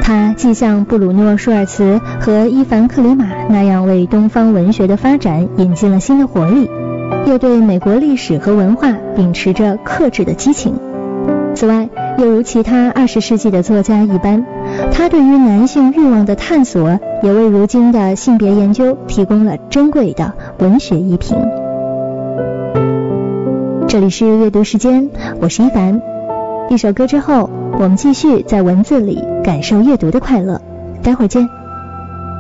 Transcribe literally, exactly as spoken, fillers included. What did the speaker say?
他既像布鲁诺·舒尔茨和伊凡·克里马那样为东方文学的发展引进了新的活力，又对美国历史和文化秉持着克制的激情。此外，又如其他二十世纪的作家一般，他对于男性欲望的探索也为如今的性别研究提供了珍贵的文学依凭。这里是阅读时间，我是一凡。一首歌之后，我们继续在文字里感受阅读的快乐，待会儿见。